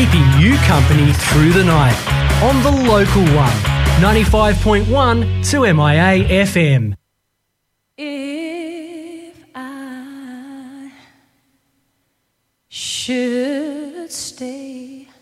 keeping you company through the night on the local one, 95.1 2MIA FM. If I should stay